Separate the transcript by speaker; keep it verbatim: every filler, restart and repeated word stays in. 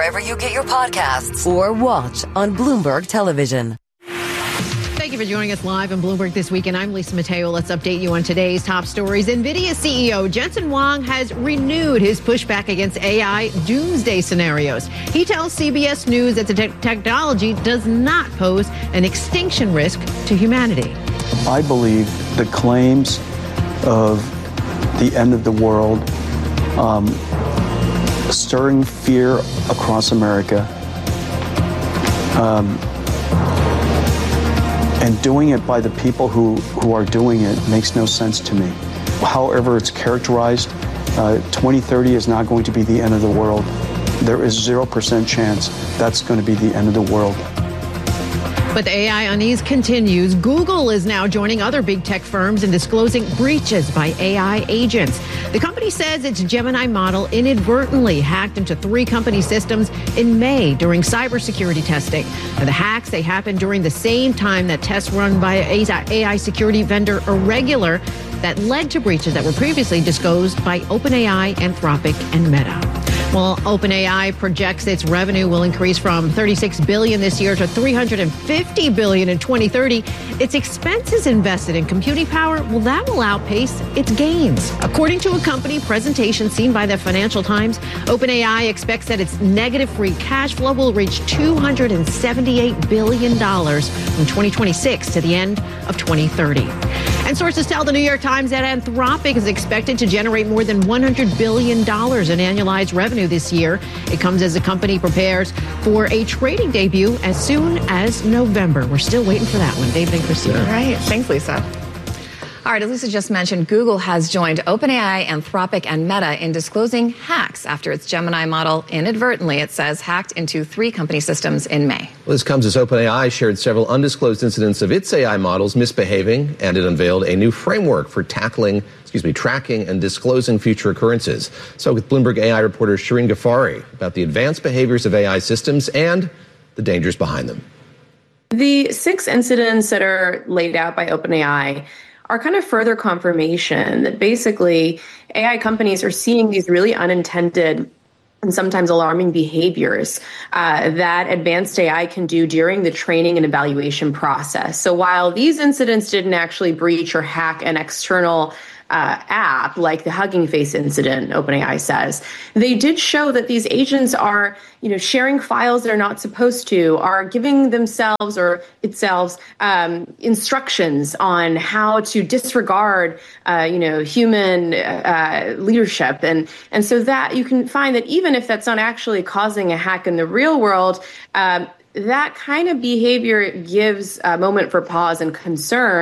Speaker 1: wherever you get your podcasts or watch on Bloomberg Television.
Speaker 2: Thank you for joining us live on Bloomberg This Week, and I'm Lisa Mateo. Let's update you on today's top stories. NVIDIA C E O Jensen Huang has renewed his pushback against A I doomsday scenarios. He tells C B S News that the te- technology does not pose an extinction risk to humanity.
Speaker 3: I believe the claims of the end of the world, um, stirring fear across America, um, and doing it by the people who, who are doing it makes no sense to me. However it's characterized, uh, twenty thirty is not going to be the end of the world. There is zero percent chance that's going to be the end of the world.
Speaker 2: But the A I unease continues. Google is now joining other big tech firms in disclosing breaches by A I agents. The company says its Gemini model inadvertently hacked into three company systems in May during cybersecurity testing. Now, the hacks, they happened during the same time that tests run by A I security vendor Irregular that led to breaches that were previously disclosed by OpenAI, Anthropic, and Meta. Well, OpenAI projects its revenue will increase from thirty-six billion dollars this year to three hundred fifty billion dollars in twenty thirty. Its expenses invested in computing power, well, that will outpace its gains. According to a company presentation seen by the Financial Times, OpenAI expects that its negative free cash flow will reach two hundred seventy-eight billion dollars from twenty twenty-six to the end of twenty thirty. And sources tell the New York Times that Anthropic is expected to generate more than one hundred billion dollars in annualized revenue this year. It comes as the company prepares for a trading debut as soon as November. We're still waiting for that one. David and Christina.
Speaker 4: All right. Thanks, Lisa. All right, as Lisa just mentioned, Google has joined OpenAI, Anthropic, and Meta in disclosing hacks after its Gemini model inadvertently, it says, hacked into three company systems in May.
Speaker 5: Well, this comes as OpenAI shared several undisclosed incidents of its A I models misbehaving, and it unveiled a new framework for tackling, excuse me, tracking and disclosing future occurrences. So with Bloomberg A I reporter Shireen Ghaffari about the advanced behaviors of A I systems and the dangers behind them.
Speaker 6: The six incidents that are laid out by OpenAI are kind of further confirmation that basically A I companies are seeing these really unintended and sometimes alarming behaviors uh, that advanced A I can do during the training and evaluation process. So while these incidents didn't actually breach or hack an external Uh, app like the Hugging Face incident, OpenAI says, they did show that these agents are, you know, sharing files they're not supposed to, are giving themselves or itself um, instructions on how to disregard, uh, you know, human uh, leadership, and and so that you can find that even if that's not actually causing a hack in the real world, um, that kind of behavior gives a moment for pause and concern.